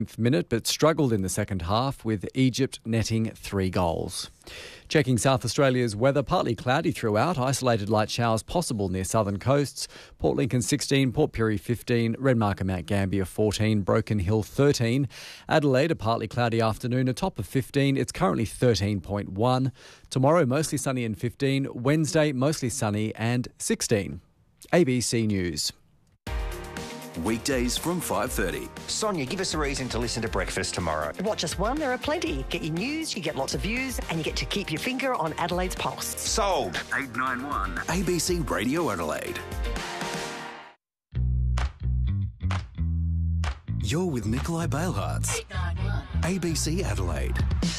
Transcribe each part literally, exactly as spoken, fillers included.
minute, but struggled in the second half, with Egypt netting three goals. Checking South Australia's weather, partly cloudy throughout, isolated light showers possible near southern coasts. Port Lincoln sixteen, Port Pirie fifteen, Redmark and Mount Gambier fourteen, Broken Hill thirteen. Adelaide, a partly cloudy afternoon, a top of fifteen. It's currently thirteen point one. Tomorrow, mostly sunny and fifteen. Wednesday, mostly sunny and sixteen. A B C News. Weekdays from five thirty. Sonia, give us a reason to listen to Breakfast tomorrow. What, just one? There are plenty. Get your news, you get lots of views, and you get to keep your finger on Adelaide's pulse. Sold. eight nine one. A B C Radio Adelaide. You're with Nikolai Bailhartz. eight nine one. A B C Adelaide.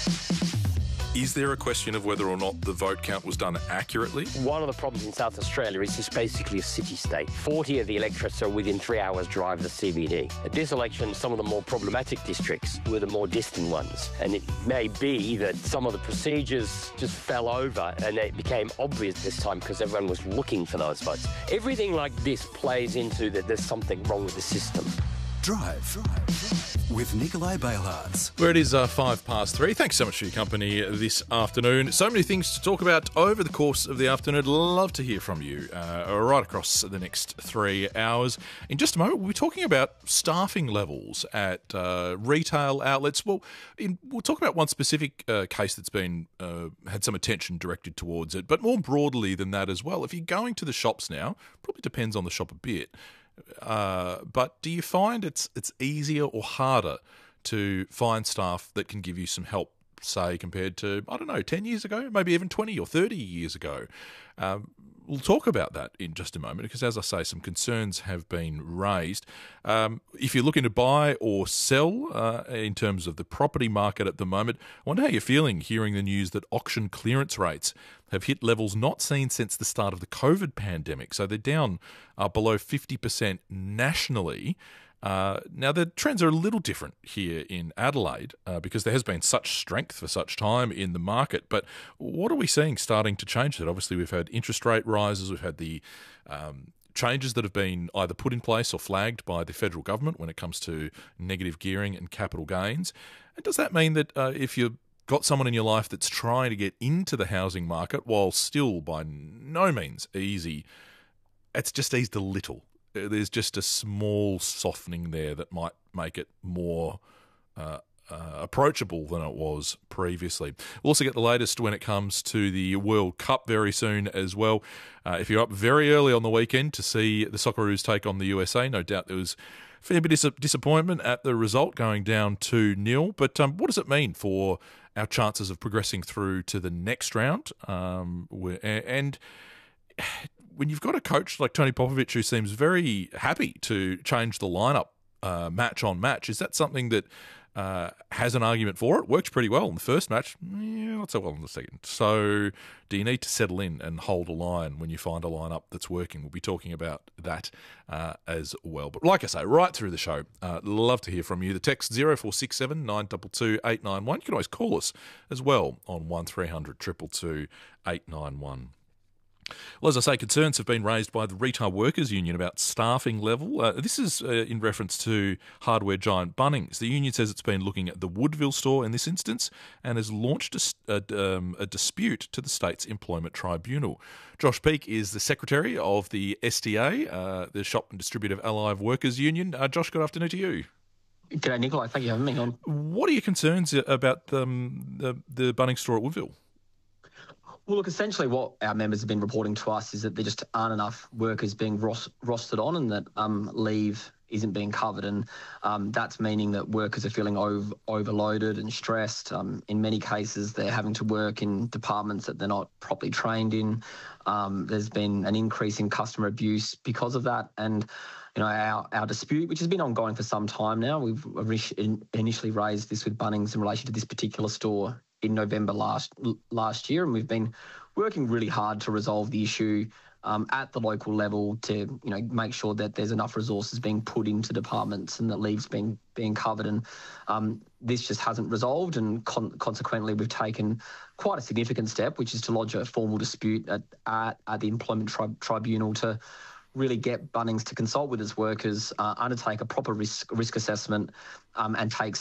Is there a question of whether or not the vote count was done accurately? One of the problems in South Australia is it's basically a city-state. forty of the electorates are within three hours' drive of the C B D. At this election, some of the more problematic districts were the more distant ones. And it may be that some of the procedures just fell over and it became obvious this time because everyone was looking for those votes. Everything like this plays into that there's something wrong with the system. Drive, drive, drive with Nikolai Bailhartz. Where it is uh, five past three. Thanks so much for your company this afternoon. So many things to talk about over the course of the afternoon. Love to hear from you uh, right across the next three hours. In just a moment, we'll be talking about staffing levels at uh, retail outlets. Well, in, we'll talk about one specific uh, case that's been uh, had some attention directed towards it, but more broadly than that as well. If you're going to the shops now, probably depends on the shop a bit. Uh, but do you find it's it's easier or harder to find staff that can give you some help, say, compared to, I don't know, ten years ago, maybe even twenty or thirty years ago? Um, we'll talk about that in just a moment because, as I say, some concerns have been raised. Um, if you're looking to buy or sell uh, in terms of the property market at the moment, I wonder how you're feeling hearing the news that auction clearance rates have hit levels not seen since the start of the COVID pandemic. So they're down uh, below fifty percent nationally. Uh, now, the trends are a little different here in Adelaide uh, because there has been such strength for such time in the market. But what are we seeing starting to change that? Obviously, we've had interest rate rises. We've had the um, changes that have been either put in place or flagged by the federal government when it comes to negative gearing and capital gains. And does that mean that uh, if you've got someone in your life that's trying to get into the housing market, while still by no means easy, it's just eased a little? There's just a small softening there that might make it more uh, uh, approachable than it was previously. We'll also get the latest when it comes to the World Cup very soon as well. Uh, if you're up very early on the weekend to see the Socceroos take on the U S A, no doubt there was a fair bit of disappointment at the result going down two nil. But um, what does it mean for our chances of progressing through to the next round? Um, and when you've got a coach like Tony Popovic who seems very happy to change the lineup uh, match on match, is that something that uh, has an argument for it? Worked pretty well in the first match, yeah, not so well in the second. So do you need to settle in and hold a line when you find a lineup that's working? We'll be talking about that uh, as well. But like I say, right through the show, uh, love to hear from you. The text zero four six seven nine two two eight nine one. You can always call us as well on one three hundred two two two eight nine one. Well, as I say, concerns have been raised by the Retail Workers Union about staffing level. Uh, this is uh, in reference to hardware giant Bunnings. The union says it's been looking at the Woodville store in this instance and has launched a, a, um, a dispute to the state's employment tribunal. Josh Peake is the secretary of the S T A, uh, the Shop and Distributive Allied Workers Union. Uh, Josh, good afternoon to you. G'day, Nikolai. Thank you for having me on. What are your concerns about the, um, the, the Bunnings store at Woodville? Well, look, essentially what our members have been reporting to us is that there just aren't enough workers being ros- rostered on and that um, leave isn't being covered. And um, that's meaning that workers are feeling over- overloaded and stressed. Um, in many cases, they're having to work in departments that they're not properly trained in. Um, there's been an increase in customer abuse because of that. And you know, our, our dispute, which has been ongoing for some time now, we've initially raised this with Bunnings in relation to this particular store in November last last year, and we've been working really hard to resolve the issue um, at the local level to, you know, make sure that there's enough resources being put into departments and that leave's being being covered. And um, this just hasn't resolved, and con- consequently, we've taken quite a significant step, which is to lodge a formal dispute at at, at the Employment tri- Tribunal to really get Bunnings to consult with its workers, uh, undertake a proper risk risk assessment, um, and take